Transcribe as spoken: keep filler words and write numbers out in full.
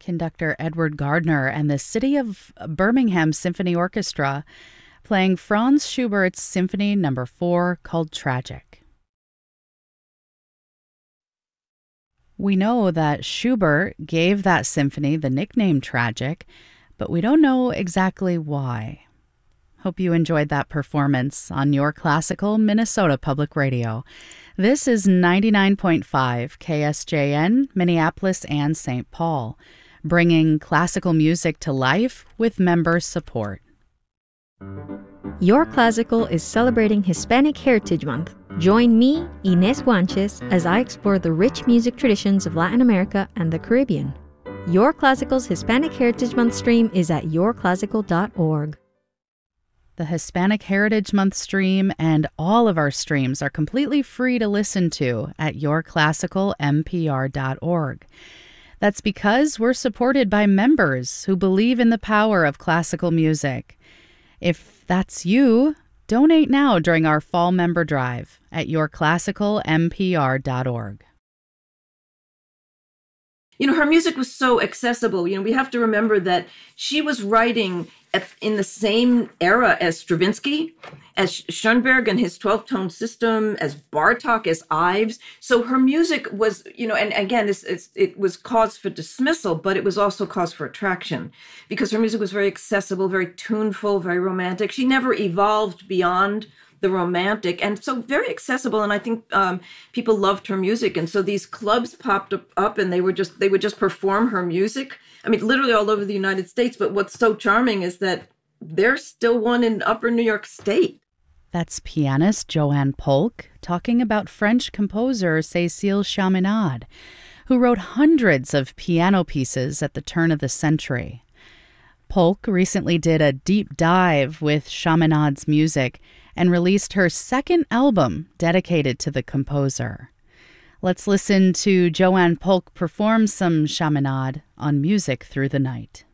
conductor Edward Gardner and the City of Birmingham Symphony Orchestra playing Franz Schubert's Symphony Number four called Tragic. We know that Schubert gave that symphony the nickname Tragic, but we don't know exactly why. Hope you enjoyed that performance on Your Classical Minnesota Public Radio. This is ninety-nine point five K S J N, Minneapolis and Saint Paul, bringing classical music to life with member support. Your Classical is celebrating Hispanic Heritage Month. Join me, Inés Guanches, as I explore the rich music traditions of Latin America and the Caribbean. Your Classical's Hispanic Heritage Month stream is at your classical dot org. The Hispanic Heritage Month stream and all of our streams are completely free to listen to at your classical m p r dot org. That's because we're supported by members who believe in the power of classical music. If that's you, donate now during our fall member drive at your classical m p r dot org. You know, her music was so accessible. You know, we have to remember that she was writing at, in the same era as Stravinsky, as Schoenberg and his twelve-tone system, as Bartók, as Ives. So her music was, you know, and again, it's, it's, it was cause for dismissal, but it was also cause for attraction because her music was very accessible, very tuneful, very romantic. She never evolved beyond the romantic, and so very accessible. And I think um, people loved her music. And so these clubs popped up, up and they were just, they would just perform her music. I mean, literally all over the United States. But what's so charming is that there's still one in Upper New York State. That's pianist Joanne Polk talking about French composer Cécile Chaminade, who wrote hundreds of piano pieces at the turn of the century. Polk recently did a deep dive with Chaminade's music and released her second album dedicated to the composer. Let's listen to Joanne Polk perform some Chaminade on Music Through the Night.